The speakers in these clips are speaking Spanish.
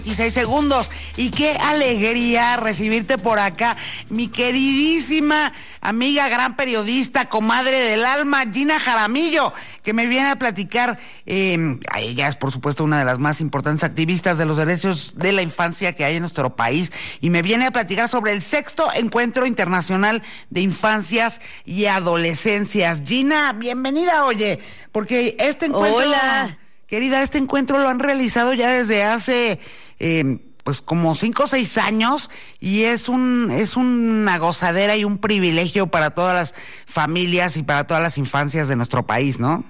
16 segundos. Y qué alegría recibirte por acá, mi queridísima amiga, gran periodista, comadre del alma, Gina Jaramillo, que me viene a platicar. Ella es, por supuesto, una de las más importantes activistas de los derechos de la infancia que hay en nuestro país, y me viene a platicar sobre el 6º Encuentro Internacional de Infancias y Adolescencias. Gina, bienvenida, oye, porque este encuentro... Hola. Querida, este encuentro lo han realizado ya desde hace pues como 5 o 6 años, y es una gozadera y un privilegio para todas las familias y para todas las infancias de nuestro país, ¿no?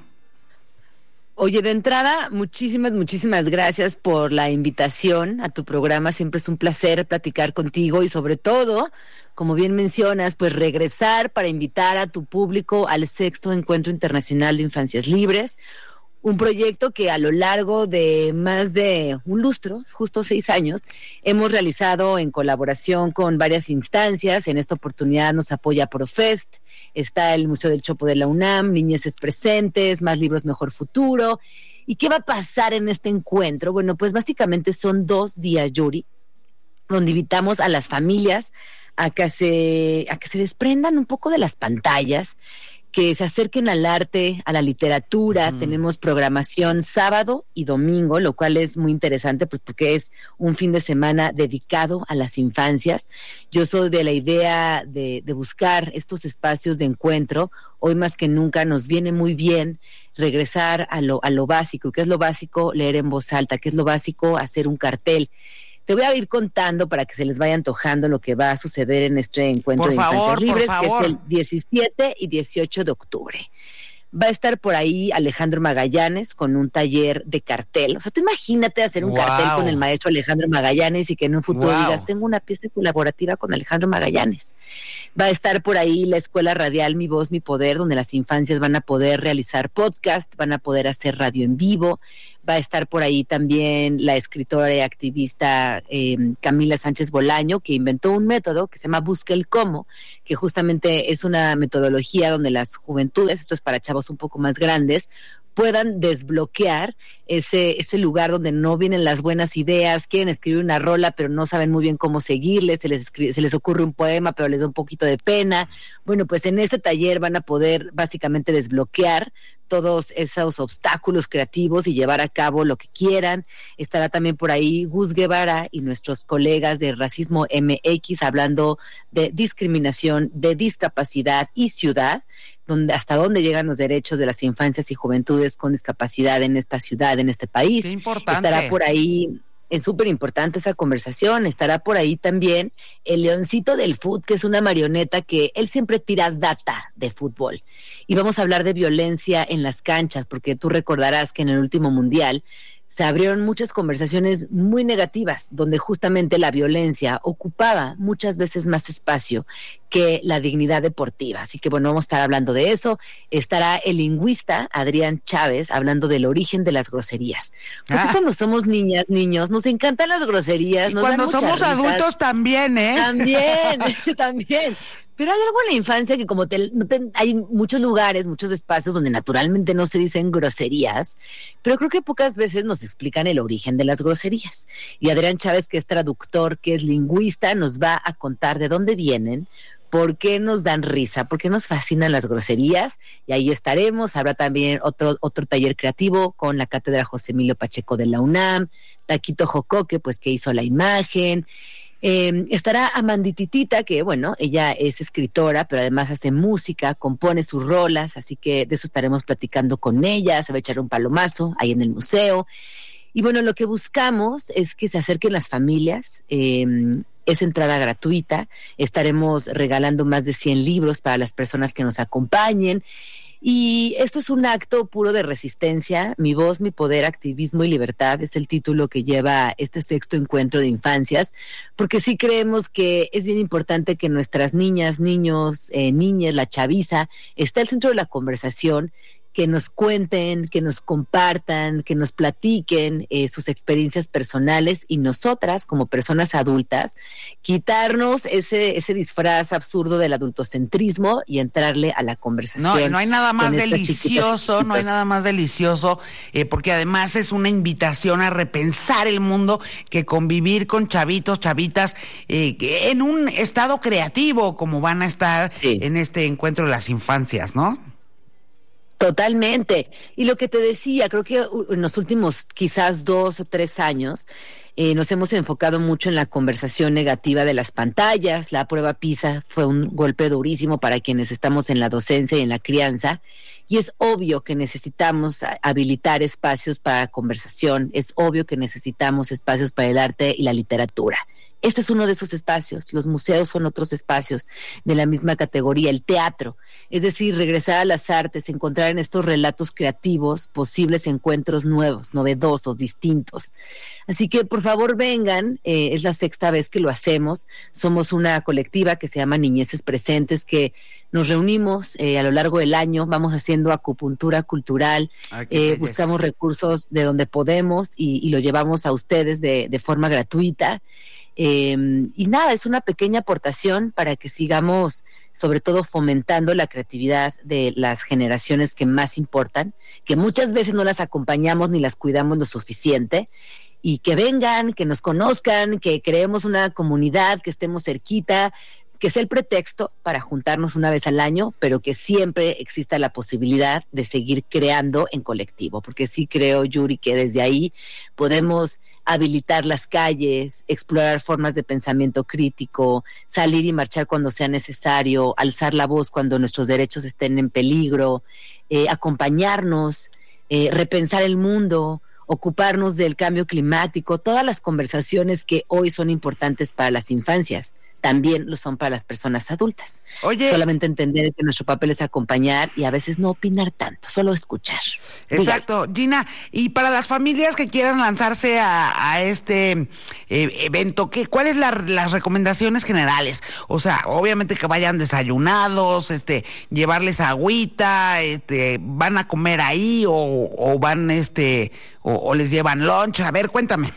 Oye, de entrada, muchísimas gracias por la invitación a tu programa. Siempre es un placer platicar contigo y, sobre todo, como bien mencionas, pues regresar para invitar a tu público al 6º Encuentro Internacional de Infancias Libres. Un proyecto que a lo largo de más de un lustro, justo 6 años, hemos realizado en colaboración con varias instancias. En esta oportunidad nos apoya Profest, está el Museo del Chopo de la UNAM, Niñeces Presentes, Más Libros, Mejor Futuro. ¿Y qué va a pasar en este encuentro? Bueno, pues básicamente son 2 días, Yuri, donde invitamos a las familias a que se desprendan un poco de las pantallas, que se acerquen al arte, a la literatura. Tenemos programación sábado y domingo, lo cual es muy interesante, pues porque es un fin de semana dedicado a las infancias. Yo soy de la idea de buscar estos espacios de encuentro. Hoy más que nunca nos viene muy bien regresar a lo básico. ¿Qué es lo básico? Leer en voz alta. ¿Qué es lo básico? Hacer un cartel. Te voy a ir contando para que se les vaya antojando lo que va a suceder en este encuentro de Infancias Libres, que es el 17 y 18 de octubre. Va a estar por ahí Alejandro Magallanes con un taller de cartel. O sea, tú imagínate hacer un cartel con el maestro Alejandro Magallanes y que en un futuro digas, tengo una pieza colaborativa con Alejandro Magallanes. Va a estar por ahí la Escuela Radial Mi Voz, Mi Poder, donde las infancias van a poder realizar podcast, van a poder hacer radio en vivo. Va a estar por ahí también la escritora y activista Camila Sánchez Bolaño, que inventó un método que se llama Busca el Cómo, que justamente es una metodología donde las juventudes, esto es para chavos un poco más grandes, puedan desbloquear ese lugar donde no vienen las buenas ideas, quieren escribir una rola pero no saben muy bien cómo seguirle, se les ocurre un poema pero les da un poquito de pena. Bueno, pues en este taller van a poder básicamente desbloquear todos esos obstáculos creativos y llevar a cabo lo que quieran. Estará también por ahí Gus Guevara y nuestros colegas de Racismo MX hablando de discriminación, de discapacidad y ciudad, hasta dónde llegan los derechos de las infancias y juventudes con discapacidad en esta ciudad, en este país. Qué importante. Estará por ahí, es súper importante esa conversación. Estará por ahí también el Leoncito del Fut, que es una marioneta que él siempre tira data de fútbol. Y vamos a hablar de violencia en las canchas, porque tú recordarás que en el último mundial se abrieron muchas conversaciones muy negativas, donde justamente la violencia ocupaba muchas veces más espacio que la dignidad deportiva. Así que bueno, vamos a estar hablando de eso. Estará el lingüista Adrián Chávez hablando del origen de las groserías. Porque cuando somos niñas, niños, nos encantan las groserías. Y cuando somos adultos también, ¿eh? También. Pero hay algo en la infancia que como hay muchos lugares, muchos espacios donde naturalmente no se dicen groserías, pero creo que pocas veces nos explican el origen de las groserías. Y Adrián Chávez, que es traductor, que es lingüista, nos va a contar de dónde vienen, por qué nos dan risa, por qué nos fascinan las groserías, y ahí estaremos. Habrá también otro taller creativo con la Cátedra José Emilio Pacheco de la UNAM, Taquito Jocoque, pues que hizo la imagen. Estará Amandititita, que bueno, ella es escritora, pero además hace música, compone sus rolas, así que de eso estaremos platicando con ella. Se va a echar un palomazo ahí en el museo. Y bueno, lo que buscamos es que se acerquen las familias. Es entrada gratuita. Estaremos regalando más de 100 libros para las personas que nos acompañen. Y esto es un acto puro de resistencia. Mi voz, mi poder, activismo y libertad es el título que lleva este 6º encuentro de infancias, porque sí creemos que es bien importante que nuestras niñas, niños, niñas, la chaviza, esté al centro de la conversación, que nos cuenten, que nos compartan, que nos platiquen sus experiencias personales, y nosotras, como personas adultas, quitarnos ese disfraz absurdo del adultocentrismo y entrarle a la conversación. No hay nada más delicioso, no hay nada más delicioso, porque además es una invitación a repensar el mundo, que convivir con chavitos, chavitas, en un estado creativo, como van a estar en este encuentro de las infancias, ¿no? Totalmente. Y lo que te decía, creo que en los últimos quizás 2 o 3 años nos hemos enfocado mucho en la conversación negativa de las pantallas. La prueba PISA fue un golpe durísimo para quienes estamos en la docencia y en la crianza. Y es obvio que necesitamos habilitar espacios para conversación, es obvio que necesitamos espacios para el arte y la literatura. Este es uno de esos espacios. Los museos son otros espacios de la misma categoría, el teatro. Es decir, regresar a las artes, encontrar en estos relatos creativos posibles encuentros nuevos, novedosos, distintos. Así que, por favor, vengan. Es la 6ª vez que lo hacemos. Somos una colectiva que se llama Niñeces Presentes, que nos reunimos a lo largo del año, vamos haciendo acupuntura cultural, buscamos recursos de donde podemos y lo llevamos a ustedes de forma gratuita. Y nada, es una pequeña aportación para que sigamos, sobre todo, fomentando la creatividad de las generaciones que más importan, que muchas veces no las acompañamos ni las cuidamos lo suficiente, y que vengan, que nos conozcan, que creemos una comunidad, que estemos cerquita, que sea el pretexto para juntarnos una vez al año, pero que siempre exista la posibilidad de seguir creando en colectivo, porque sí creo, Yuri, que desde ahí podemos habilitar las calles, explorar formas de pensamiento crítico, salir y marchar cuando sea necesario, alzar la voz cuando nuestros derechos estén en peligro, acompañarnos, repensar el mundo, ocuparnos del cambio climático. Todas las conversaciones que hoy son importantes para las infancias también lo son para las personas adultas. Oye, solamente entender que nuestro papel es acompañar y a veces no opinar tanto, solo escuchar. Exacto. Dígame. Gina, y para las familias que quieran lanzarse a este evento, ¿cuáles las recomendaciones generales? O sea, obviamente que vayan desayunados, llevarles agüita, van a comer ahí o van o les llevan lunch. A ver, cuéntame.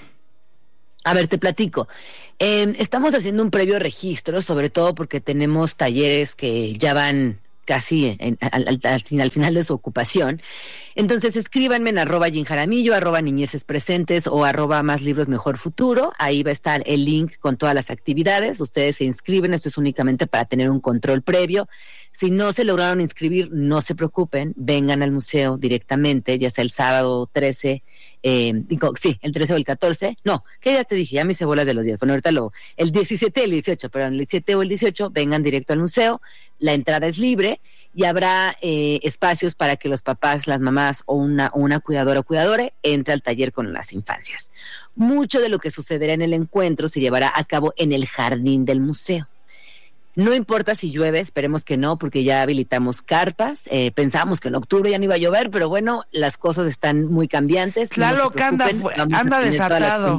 A ver, te platico. Estamos haciendo un previo registro, sobre todo porque tenemos talleres que ya van casi al final de su ocupación. Entonces escríbanme en @GinJaramillo, @Niñeces Presentes o @Más Libros Mejor Futuro. Ahí va a estar el link con todas las actividades. Ustedes se inscriben, esto es únicamente para tener un control previo. Si no se lograron inscribir, no se preocupen, vengan al museo directamente, ya sea el sábado 13, el 13 o el 14, no, que ya te dije, ya me hice bolas de los días, bueno, ahorita el 17 y el 18, perdón, el 17 o el 18, vengan directo al museo, la entrada es libre y habrá espacios para que los papás, las mamás o una cuidadora o cuidadore entre al taller con las infancias. Mucho de lo que sucederá en el encuentro se llevará a cabo en el jardín del museo. No importa si llueve, esperemos que no, porque ya habilitamos carpas. Pensábamos que en octubre ya no iba a llover, pero bueno, las cosas están muy cambiantes. Claro, que anda desatado.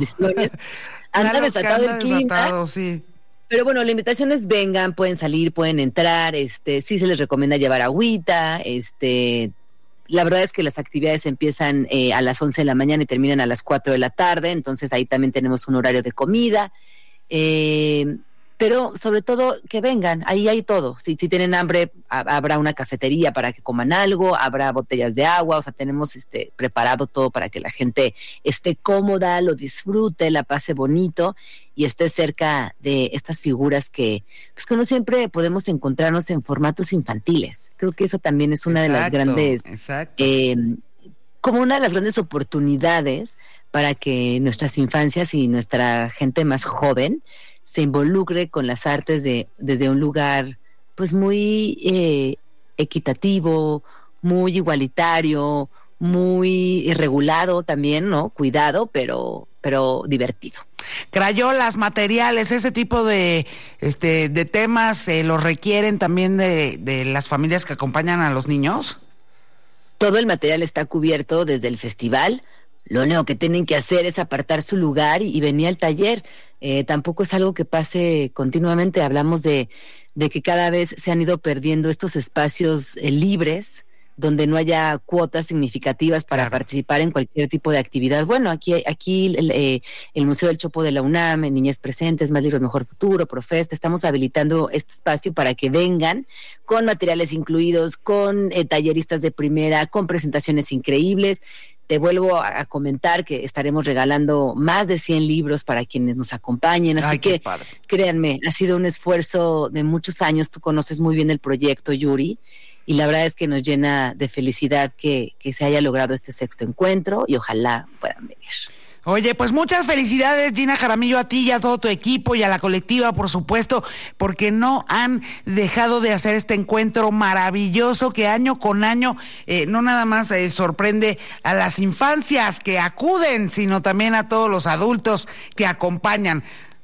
Anda desatado el clima. Sí. Pero bueno, la invitación es vengan, pueden salir, pueden entrar. Sí se les recomienda llevar agüita. La verdad es que las actividades empiezan a las 11 de la mañana y terminan a las 4 de la tarde. Entonces ahí también tenemos un horario de comida. Pero sobre todo que vengan, ahí hay todo. Si tienen hambre, habrá una cafetería para que coman algo, habrá botellas de agua, o sea, tenemos preparado todo para que la gente esté cómoda, lo disfrute, la pase bonito y esté cerca de estas figuras que no siempre podemos encontrarnos en formatos infantiles. Creo que eso también es una de las grandes, como una de las grandes oportunidades para que nuestras infancias y nuestra gente más joven se involucre con las artes desde un lugar pues muy equitativo, muy igualitario, muy regulado también, ¿no? Cuidado, pero divertido. Crayolas, materiales, ese tipo de temas los requieren también de las familias que acompañan a los niños. Todo el material está cubierto desde el festival. Lo único que tienen que hacer es apartar su lugar y venir al taller. Tampoco es algo que pase continuamente. Hablamos de que cada vez se han ido perdiendo estos espacios libres donde no haya cuotas significativas para participar en cualquier tipo de actividad. Bueno, aquí el Museo del Chopo de la UNAM, Niñez Presentes, Más Libros Mejor Futuro, Profesta, estamos habilitando este espacio para que vengan con materiales incluidos, con talleristas de primera, con presentaciones increíbles. Te vuelvo a comentar que estaremos regalando más de 100 libros para quienes nos acompañen, así que créanme, ha sido un esfuerzo de muchos años. Tú conoces muy bien el proyecto, Yuri, y la verdad es que nos llena de felicidad que se haya logrado este sexto encuentro y ojalá puedan venir. Oye, pues muchas felicidades, Gina Jaramillo, a ti y a todo tu equipo y a la colectiva, por supuesto, porque no han dejado de hacer este encuentro maravilloso que año con año no nada más sorprende a las infancias que acuden, sino también a todos los adultos que acompañan.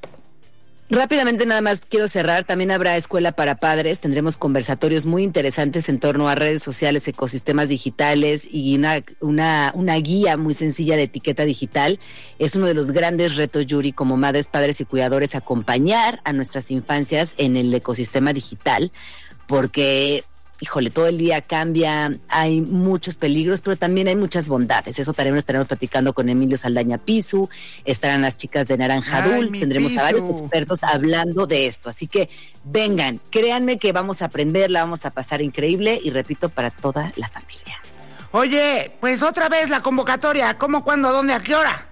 Rápidamente nada más quiero cerrar, también habrá escuela para padres, tendremos conversatorios muy interesantes en torno a redes sociales, ecosistemas digitales y una guía muy sencilla de etiqueta digital. Es uno de los grandes retos, Yuri, como madres, padres y cuidadores, acompañar a nuestras infancias en el ecosistema digital, porque híjole, todo el día cambia, hay muchos peligros, pero también hay muchas bondades. Eso también estaremos platicando con Emilio Saldaña Pisu, estarán las chicas de Naranja Adult, tendremos a varios expertos hablando de esto. Así que vengan, créanme que vamos a aprender, la vamos a pasar increíble y repito, para toda la familia. Oye, pues otra vez la convocatoria, ¿cómo, cuándo, dónde, a qué hora?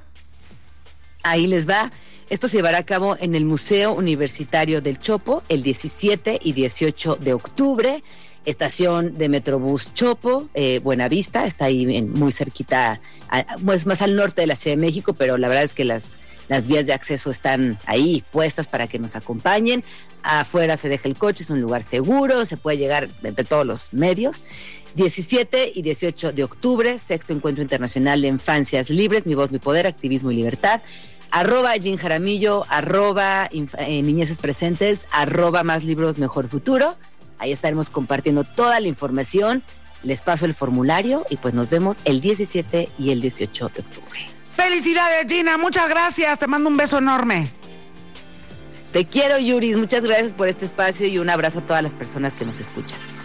Ahí les va. Esto se llevará a cabo en el Museo Universitario del Chopo el 17 y 18 de octubre. Estación de Metrobús Chopo, Buenavista, está ahí muy cerquita, pues más al norte de la Ciudad de México, pero la verdad es que las vías de acceso están ahí puestas para que nos acompañen. Afuera se deja el coche, es un lugar seguro, se puede llegar entre todos los medios. 17 y 18 de octubre, sexto encuentro internacional de infancias libres, Mi Voz, Mi Poder, Activismo y Libertad. @Gin Jaramillo, @Niñeces Presentes, @Más Libros Mejor Futuro. Ahí estaremos compartiendo toda la información. Les paso el formulario y pues nos vemos el 17 y el 18 de octubre. ¡Felicidades, Gina! Muchas gracias. Te mando un beso enorme. Te quiero, Yuri. Muchas gracias por este espacio y un abrazo a todas las personas que nos escuchan.